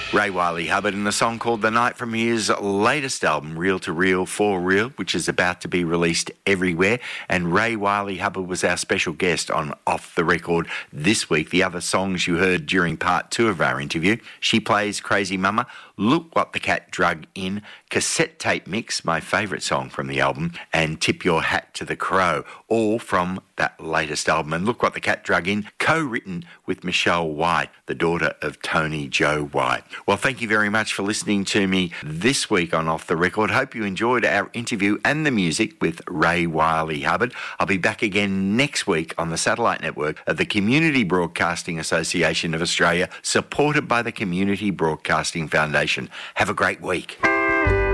Ray Wiley Hubbard and a song called The Night from his latest album, Reel to Reel for Real, which is about to be released everywhere. And Ray Wiley Hubbard was our special guest on Off the Record this week. The other songs you heard during part 2 of our interview: She Plays Crazy Mama, Look What the Cat Drug In, Cassette Tape Mix, my favourite song from the album, and Tip Your Hat to the Crow, all from that latest album. And Look What the Cat Drug In, co-written with Michelle White, the daughter of Tony Joe White. Well, thank you very much for listening to me this week on Off the Record. Hope you enjoyed our interview and the music with Ray Wiley Hubbard. I'll be back again next week on the satellite network of the Community Broadcasting Association of Australia, supported by the Community Broadcasting Foundation. Have a great week.